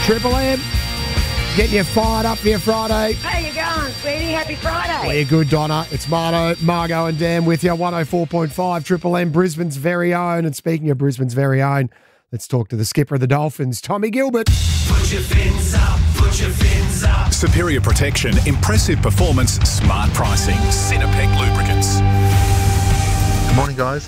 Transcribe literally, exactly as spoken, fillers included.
Triple M, getting you fired up for your Friday. How you going, sweetie? Happy Friday. We're good, Donna. It's Marto, Margot and Dan with you. one oh four point five Triple M, Brisbane's very own. And speaking of Brisbane's very own, let's talk to the skipper of the Dolphins, Tommy Gilbert. Put your fins up, put your fins up. Superior protection, impressive performance, smart pricing. Cinepec Lubricants. Good morning, guys.